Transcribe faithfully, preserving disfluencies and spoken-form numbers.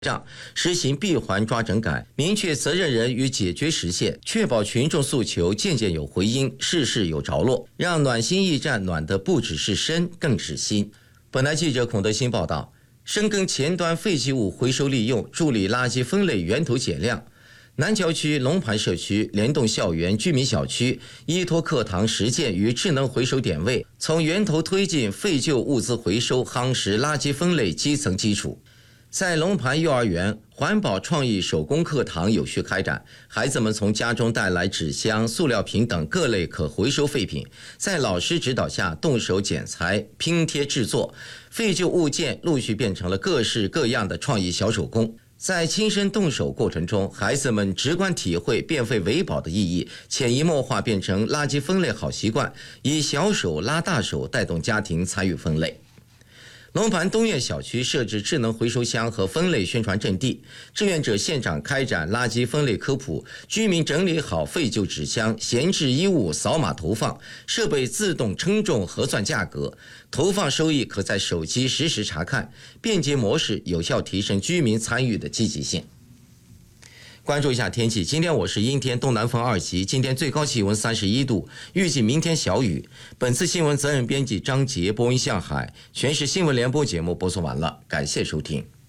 障，实行闭环抓整改，明确责任人与解决时限，确保群众诉求件件有回音，事事有着落，让暖心驿站暖的不只是身，更是心。本台记者孔德新报道，深耕前端废弃物回收利用，助力垃圾分类源头减量。南郊区龙盘社区联动校园居民小区，依托课堂实践与智能回收点位，从源头推进废旧物资回收，夯实垃圾分类基层基础。在龙盘幼儿园，环保创意手工课堂有序开展，孩子们从家中带来纸箱、塑料瓶等各类可回收废品，在老师指导下动手剪裁、拼贴制作，废旧物件陆续变成了各式各样的创意小手工。在亲身动手过程中，孩子们直观体会变废为宝的意义，潜移默化变成垃圾分类好习惯，以小手拉大手，带动家庭参与分类。龙盘东苑小区设置智能回收箱和分类宣传阵地，志愿者现场开展垃圾分类科普，居民整理好废旧纸箱、闲置衣物扫码投放，设备自动称重核算价格，投放收益可在手机实时查看，便捷模式有效提升居民参与的积极性。关注一下天气，今天我是阴天，东南风二级，今天最高气温三十一度，预计明天小雨。本次新闻责任编辑张杰，播音向海，全市新闻联播节目播送完了，感谢收听。